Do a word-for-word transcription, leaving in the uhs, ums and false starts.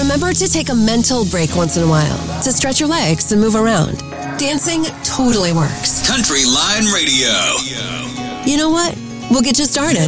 remember to take a mental break once in a while to stretch your legs and move around. Dancing totally works. Country Line Radio. You know what? We'll get you started.